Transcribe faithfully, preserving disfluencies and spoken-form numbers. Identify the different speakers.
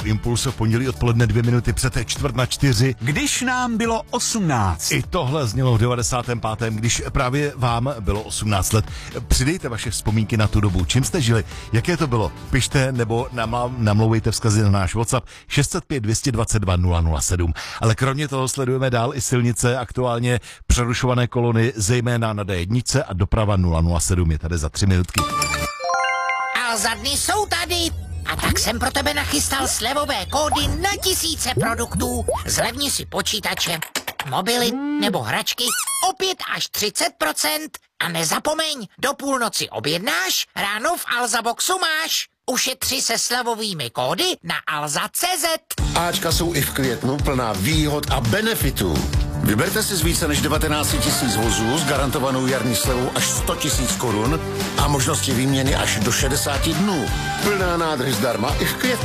Speaker 1: Impulsu, pondělí odpoledne dvě minuty před čtvrt na čtyři.
Speaker 2: Když nám bylo osmnáct.
Speaker 1: I tohle znělo v devadesátém pátém, když právě vám bylo osmnáct let. Přidejte vaše vzpomínky na tu dobu. Čím jste žili? Jaké to bylo? Pište nebo namlouvejte vzkazy na náš WhatsApp šest set pět, dvě stě dvacet dva, nula nula sedm. Ale kromě toho sledujeme dál i silnice, aktuálně přerušované kolony, zejména na D jedna a doprava nula nula sedm je tady za tři minutky.
Speaker 3: A za dny jsou tady. A tak jsem pro tebe nachystal slevové kódy na tisíce produktů. Zlevni si počítače, mobily nebo hračky o pět až třicet procent. A nezapomeň, do půlnoci objednáš, ráno v Alza Boxu máš. Ušetři se slevovými kódy na alza tečka cé zet.
Speaker 4: Ačka jsou i v květnu plná výhod a benefitů. Vyberte si z více než devatenáct tisíc vozů s garantovanou jarní slevou až sto tisíc korun a možnosti výměny až do šedesáti dnů. Plná nádrž zdarma i v květnu.